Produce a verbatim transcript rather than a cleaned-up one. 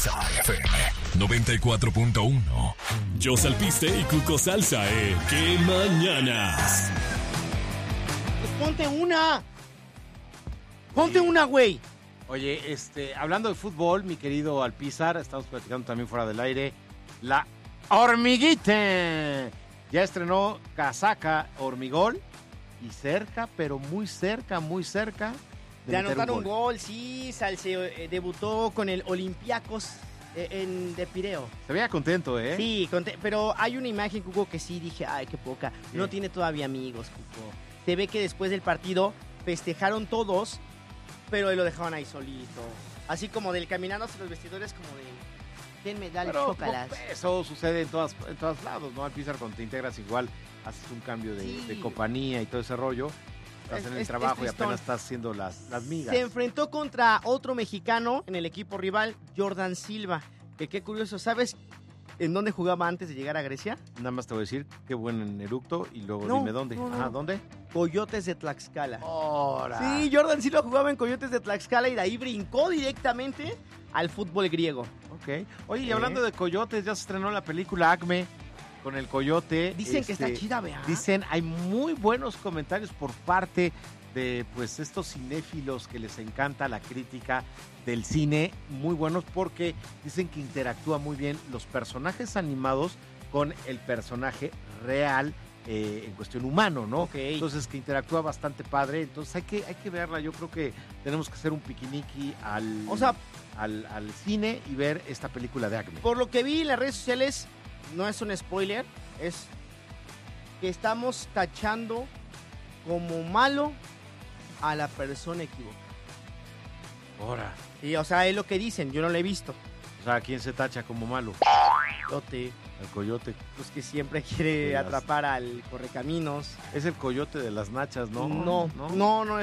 Exa F M noventa y cuatro punto uno. Yo Salpiste y Cuco Salsa, ¿eh? ¡Qué mañanas! Pues ponte una. Ponte una, güey. Oye, este, hablando de fútbol, mi querido Alpizar, estamos platicando también fuera del aire. La Hormiguita ya estrenó casaca Hormigol y cerca, pero muy cerca, muy cerca de, de meter anotar un un gol. gol. Sí, Salce eh, debutó con el Olympiacos eh, en de Pireo. Se veía contento, ¿eh? Sí, conte- pero hay una imagen, Cuco, que sí dije, ay, qué poca. ¿Qué? No tiene todavía amigos, Cuco. Se ve que después del partido festejaron todos, pero lo dejaban ahí solito. Así como del caminando hacia los vestidores, como de, denme, dale, Pero chócalas. no, eso sucede en todas, en todos lados, ¿no? Alpizar, cuando te integras igual, haces un cambio de, Sí. de compañía y todo ese rollo. Estás Es- en el es- trabajo es y tristón. apenas estás haciendo las, las migas. Se enfrentó contra otro mexicano en el equipo rival, Jordan Silva. Que qué curioso, ¿sabes en dónde jugaba antes de llegar a Grecia? Nada más te voy a decir qué buen en eructo y luego No, dime dónde. no, no. Ajá, ¿dónde? Coyotes de Tlaxcala. Ahora. Sí, Jordan Silva jugaba en Coyotes de Tlaxcala y de ahí brincó directamente al fútbol griego. Ok. Oye, y ¿Eh? hablando de coyotes, ya se estrenó la película Acme con el coyote. Dicen que Este, está chida, ¿verdad? Dicen, hay muy buenos comentarios por parte de pues estos cinéfilos que les encanta la crítica del cine, muy buenos porque dicen que interactúa muy bien los personajes animados con el personaje real eh, en cuestión humano, ¿no? Ok. Entonces que interactúa bastante padre, entonces hay que, hay que verla, yo creo que tenemos que hacer un piquiniqui al, O sea, al, al cine y ver esta película de Acme. por lo que vi en las redes sociales, no es un spoiler, es que estamos tachando como malo a la persona equivocada. Ahora, Y, o sea, es lo que dicen, yo no lo he visto. o sea, ¿quién se tacha como malo? Coyote, El coyote. pues que siempre quiere De las- atrapar al correcaminos. Es el coyote de las nachas, ¿no? No, no, no,